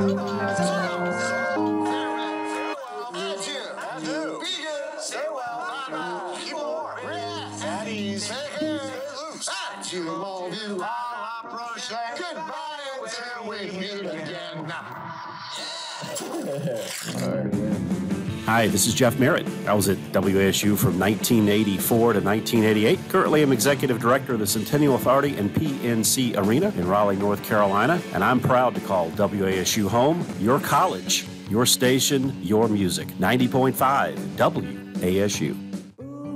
Adieu. Be good. Stay well. Bye-bye. Keep warm. Relax. At ease. Take care. Loose. Adieu, mon vieux. À la prochaine. Goodbye until we meet again. Hi, this is Jeff Merritt. I was at WASU from 1984 to 1988. Currently, I'm Executive Director of the Centennial Authority and PNC Arena in Raleigh, North Carolina, and I'm proud to call WASU home, your college, your station, your music. 90.5 WASU.